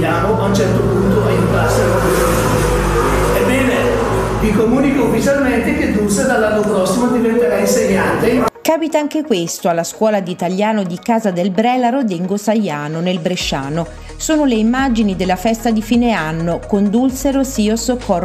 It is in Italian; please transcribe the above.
vogliamo a un certo punto aiutassero. Ebbene, vi comunico ufficialmente che Dulce dall'anno prossimo diventerà insegnante. Capita anche questo alla scuola di italiano di Casa del Brelaro d'Engo Saiano, nel Bresciano. Sono le immagini della festa di fine anno con Dulce Rossio Socorro